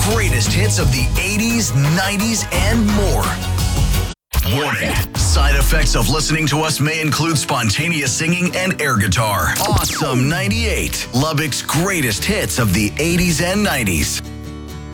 greatest hits of the 80s, 90s, and more. Warning. Side effects of listening to us may include spontaneous singing and air guitar. Awesome 98. Lubbock's greatest hits of the 80s and 90s.